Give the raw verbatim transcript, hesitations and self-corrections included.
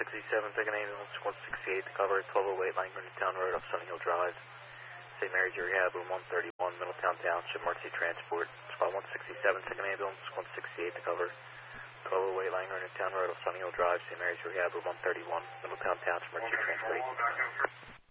sixty-seven, take an ambulance, one sixty-eight to cover, twelve oh eight Langford Town Road off Sunny Hill Drive. Saint Mary's Rehab, room one thirty-one, Middletown Township, Emergency Transport. Spot one sixty-seven, take an ambulance, one sixty-eight to cover, twelve oh eight Langford Town Road off Sunny Hill Drive. Saint Mary's Rehab, room one thirty-one, Middletown Township, Emergency Transport.